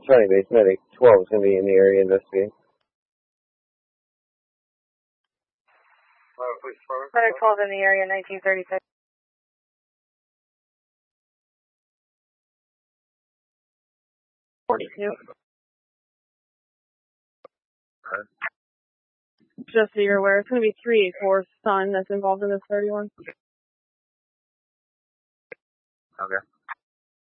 Charlie Base Medic 12 is going to be in the area investigating. Medic 12 in the area, 1936. Just so you're aware, it's going to be 384's son that's involved in this 31. Okay.